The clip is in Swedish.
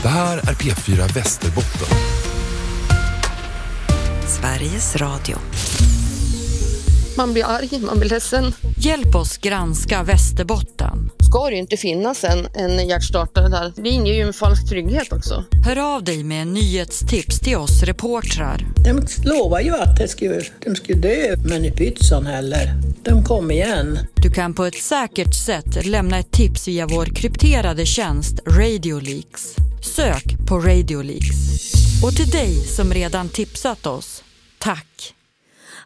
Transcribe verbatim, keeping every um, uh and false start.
Det här är P fyra Västerbotten. Sveriges Radio. Man blir arg, man blir ledsen. Hjälp oss granska Västerbotten. Ska det ju inte finnas en, en hjärtstartare där. Det inger ju en falsk trygghet också. Hör av dig med nyhetstips till oss reportrar. De lovar ju att de skulle, de skulle dö, men i pytsan heller. De kom igen. Du kan på ett säkert sätt lämna ett tips via vår krypterade tjänst Radio Leaks. Sök på Radio Leaks. Och till dig som redan tipsat oss, tack!